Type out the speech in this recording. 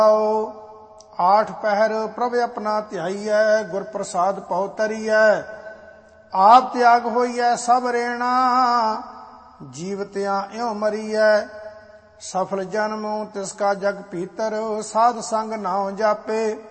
आठ पहर प्रभ अपना ध्याईऐ, गुर प्रसाद पौ तरीऐ। आप त्याग होईऐ सब रेणा, जीवत्यां इਉਂ मरीऐ। सफल जन्म तिसका जग भीतर, साध संग नाम जापे।